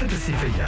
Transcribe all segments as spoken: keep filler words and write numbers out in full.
الجولات الصيفية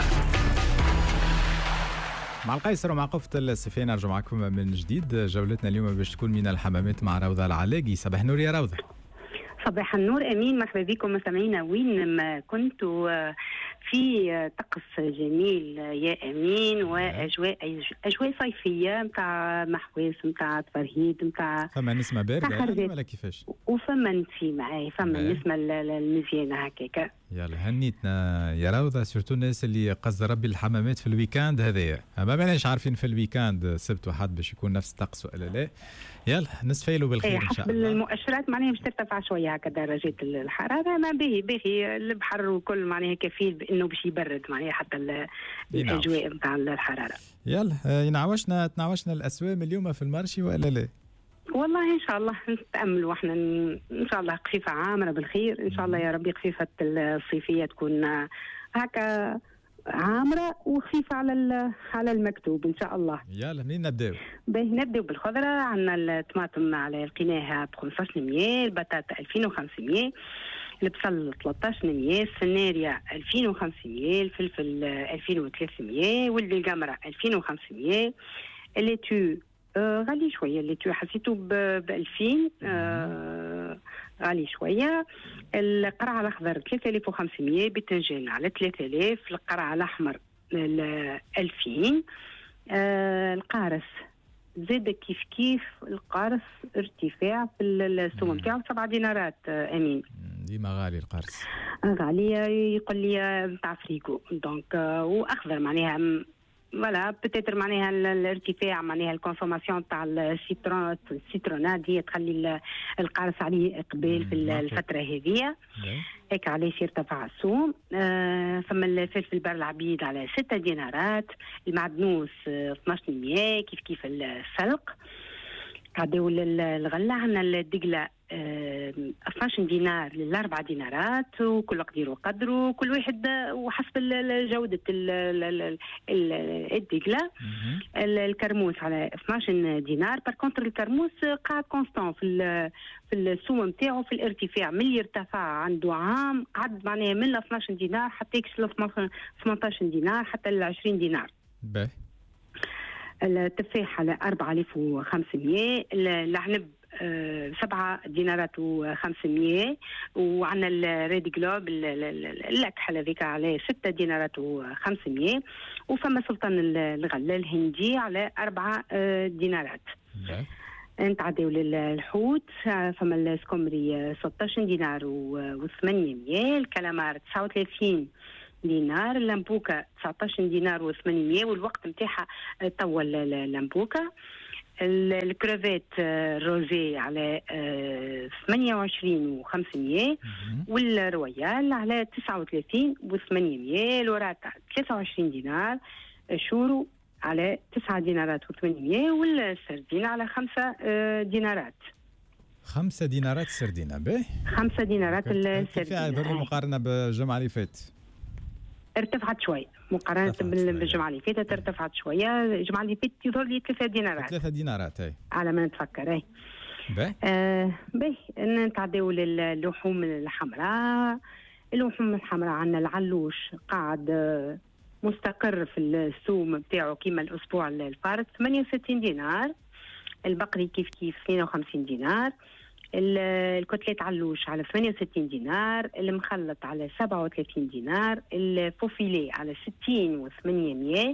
مع القيصر ومع قفة الصيفية. نرجع معكم من جديد. جولتنا اليوم باش تكون من الحمامات مع روضة العلاقي. صباح النور يا روضة. صباح النور امين، مرحبا بكم مستمعينا وين ما كنتوا. في طقس جميل يا امين واجواء اجواء صيفيه نتاع محواس نتاع تفرهيد نتاع فما نسمه بارده يعني ولا كيفاش؟ وفما نسي معاي فما النسمه المزيانه هكاك. يلا هنيتنا يا روضه، سورتو الناس اللي قصد ربي الحمامات في الويكاند هذايا، ما ماناش عارفين في الويكاند سبت وحد باش يكون نفس الطقس ولا لا. يلا نستفيلوا بالخير ان شاء الله. المؤشرات معناها باش ترتفع شويه هكا درجات الحراره، ما باهي باهي البحر وكل معناها كفيل بانه باش يبرد معناها حتى الاجواء نتاع الحراره. يلا ينعوشنا تنعوشنا الاسوام اليوم في المرشي ولا لا؟ والله ان شاء الله نتاملوا احنا ان شاء الله قفيفه عامره بالخير ان شاء الله يا ربي. قفيفه الصيفيه تكون هكا عامره وخفيفه على على المكتوب ان شاء الله. يلا منين نبداو؟ باهي نبداو بالخضره. عندنا الطماطم على لقيناها ب خمسطاش مية، البطاطا ألفين وخمسمية، البصل ثلاثطاش مية، السناريا ألفين وخمسمية، الفلفل ألفين وثلاثمية، ولد القمره ألفين وخمسمية، الليتو آه غالي شويه، الليتو حسيته ب ألفين آه غالي شويه. القرع الاخضر ثلاثة آلاف وخمسمية، باذنجان على ثلاثة آلاف، القرع الاحمر ألفين. آه القارص زاد كيف كيف القارص ارتفاع في السوم نتاعو سبعة دينارات. آه امين ديما غالي القارص غالي يقول لي نتاع فريكو دونك آه واخضر معناها فوالا بتاتر معناها الارتفاع معناها الكونسوماسيون تاع السيترون السيترونات هي تخلي القارص عليه اقبال في الفتره هذه هيك علاش يرتفع السوم. آه ثم الفلفل بار العبيد على ستة دينارات، المعدنوس اثناش مية كيف كيف السلق. عداو الغله عندنا الدقله اه اثناش دينار للأربع دينارات، وكل قدير وقدره كل واحد وحسب جودة الدقلة. الكرموس على اثناش دينار. باركونتر الكرموس قاعد كونستان في في السوم نتاعو في الارتفاع، من اللي ارتفع عنده عام قعد معناها من اثناش دينار حتى يكسل ثمنطاش دينار حتى ل عشرين دينار. باهي. التفاح على أربعة آلاف وخمسمية، العنب أه سبعة دينارات وخمسمية، وعندنا الريد جلوب الأكحل هذيك على ستة دينارات وخمسمية، وفما سلطان الغلة الهندي على أربعة دينارات. نتعداو للحوت. فما السكومري ستطاش دينار وثمانمية، الكلامار تسعة وثلاثين دينار، اللامبوكا تسعطاش دينار وثمانمية والوقت نتاعها طول اللامبوكا. الكرافيت روزي على ثمانية وعشرين وخمسمية، والرويال على تسعة وثلاثين وثمانمية، الوراتا ثلاثة وعشرين دينار، الشورو على تسعة دينارات وثمانمية، والسردين على خمسة دينارات. خمسة دينارات السردينة. باهي خمسة دينارات السردينة. كيف يظهر مقارنة بالجمعة اللي فاتت؟ ارتفعت شوي مقارنة بالجمعة اللي فاتت، ارتفعت شوية. الجمعة اللي فاتت يظهر لي ثلاثة دينارات. ثلاثة دينارات اي على ما نتفكر اي. باهي. آه باهي نتعداو للحوم الحمراء. اللحوم الحمراء عندنا العلوش قاعد مستقر في السوم بتاعه كيما الأسبوع الفارط ثمانية وستين دينار. البقري كيف كيف اثنين وخمسين دينار. الكتلات علوش على ثمانية وستين دينار، المخلط على سبعة وثلاثين دينار، الفوفيلي على ستين وثمانمية،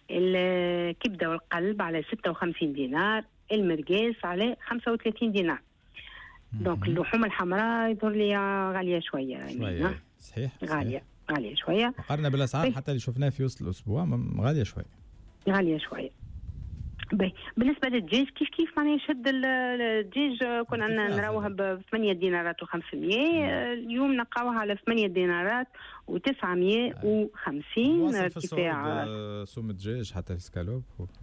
الكبدة والقلب على ستة وخمسين دينار، المرقاس على خمسة وثلاثين دينار. دونك اللحوم الحمراء يظهر لي غالية شوية. شوية صحيح غالية غالية شوية مقارنة بالأسعار حتى اللي شفناه في وسط الأسبوع غالية شوية غالية شوية. باهي بالنسبة للدجاج كيف كيف معناها يشد الدجاج كنا نراوها ب ثمانية دينارات وخمسمية، اليوم نلقاوها على ثمانية دينارات وتسعمية وخمسين. ارتفاع سوم الدجاج حتى السكالوب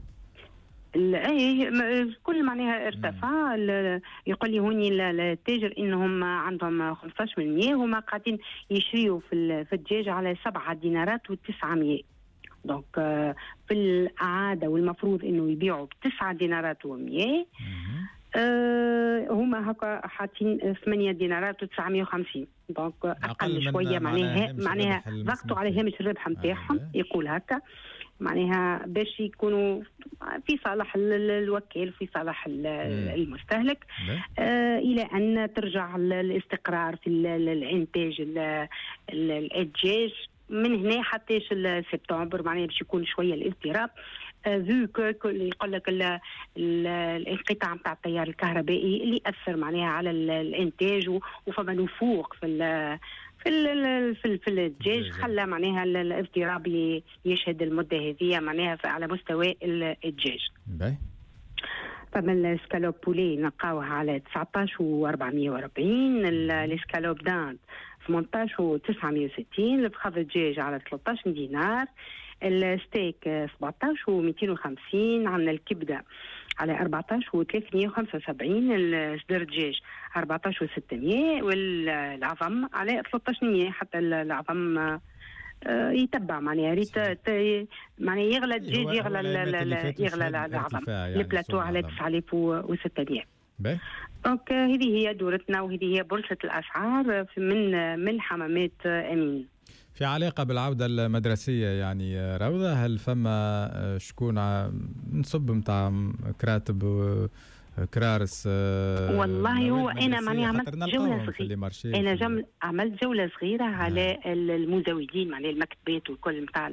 اي كل معناها ارتفع. يقول لي هوني التاجر انهم عندهم خمسطاش بالمية هما قاعدين يشريوا في الدجاج على سبعة دينارات وتسعمية. دونك في العادة والمفروض انه يبيعوا بتسعة دينارات ومية. أه هما هكا حاطين ثمانية دينارات وتسعمية وخمسين، دونك اقل شويه. معناها معناها ضغطوا على هامش الربح نتاعهم، آه يقول هكا معناها باش يكونوا في صالح الوكيل في صالح المستهلك، آه الى ان ترجع الاستقرار في الانتاج الدجاج من هنا حتى سبتمبر، معناها باش يكون شويه الاضطراب. ذو كو يقول لك الانقطاع نتاع التيار الكهربائي اللي اثر معناها على الانتاج، وفما نفوق في في في, في الدجاج، خلى معناها الاضطراب يشهد المده هذه معناها على مستوى الدجاج. فما الاسكالوب بولي نلقاوها على تسعطاش وأربعمية وأربعين، الاسكالوب داند ثمنطاش وتسعمية وستين، الفخذ الدجاج على ثلاطاش دينار، الستيك سبعطاش ومئتين وخمسين، عندنا الكبده على أربعطاش وثلاثمية وخمسة وسبعين، الصدر الدجاج أربعطاش وستمية، والعظم على ثلاطاش مية. حتى العظم آه يتبع معناها ريت معناها يغلى الدجاج يغلى يغلى العظم، يعني البلاتو على تسعة آلاف وستمية. دونك هذه هي دورتنا، وهذه هي بورصه الاسعار من من حمامات امين. في علاقة بالعودة المدرسية يعني روضة، هل فما شكون نصب متاع كراتب كرارس؟ والله هو أنا ماني عملت جولة صغيرة، أنا جم عملت جولة صغيرة على المزودين معناها المكتبات والكل متاع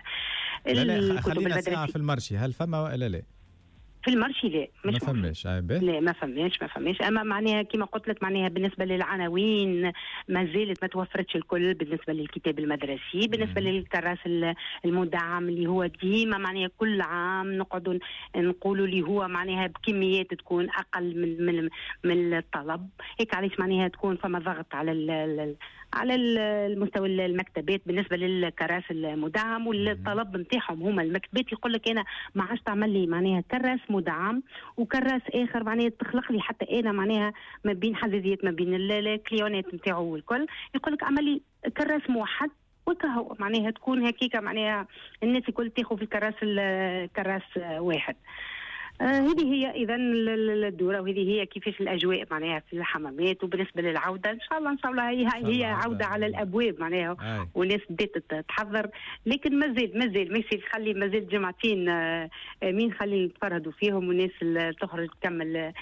الكتب المدرسية في المرشي، هل فما ولا لا؟ في المرشي لا ما فماش. لا ما فماش ما فماش اما معناها كما قلت لك معناها بالنسبه للعناوين ما زالت ما توفرتش الكل. بالنسبه للكتاب المدرسي، بالنسبه للكراس المدعم اللي هو ديما معناها كل عام نقعدوا نقولوا اللي هو معناها بكميات تكون اقل من من من الطلب، هيك علاش معناها تكون فما ضغط على ال على المستوى المكتبات بالنسبه للكراس المدعم. والطلب نتاعهم هما المكتبات يقول لك انا ما عادش تعمل لي معناها كراس مدعم وكراس اخر معناها تخلق لي حتى انا معناها ما بين حزازيات ما بين الكليونات نتاعو والكل، يقول لك اعمل لي كراس موحد وكهو معناها تكون هكيكه معناها الناس الكل تاخذ في الكراس الكراس واحد. هذه آه هي اذا الدوره، وهذه هي كيفاش الاجواء معناها في الحمامات. وبالنسبه للعوده ان شاء الله ان شاء الله هي هي عوده على الابواب معناها، والناس بدات تحضر، لكن مازال مازال ماشي خلي مازال جمعتين آه مين خلي نتفرهدوا فيهم والناس تخرج تكمل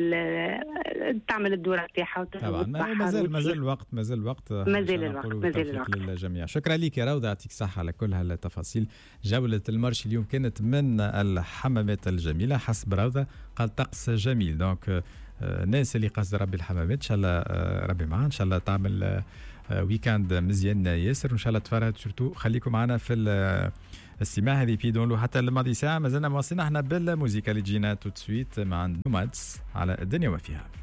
تعمل الدوره تاعها. طبعا مازال مازال الوقت مازال الوقت مازال الوقت مازال الوقت للجميع. شكرا لك يا روضه، يعطيك الصحه على كل هالتفاصيل. جوله المرشي اليوم كانت من الحمامات الجميله حسب روضة، قال طقس جميل. دونك الناس اللي قصد ربي الحمامات ان شاء الله ربي معاها، ان شاء الله تعمل ويكاند مزيان ياسر، وان شاء الله تفرهد. سورتو خليكم معنا في الاستماع هذه في دونلو حتى الماضي ساعه. مازلنا مواصلين احنا بالموسيقى اللي تجينا تو سويت مع نومادز على الدنيا وفيها.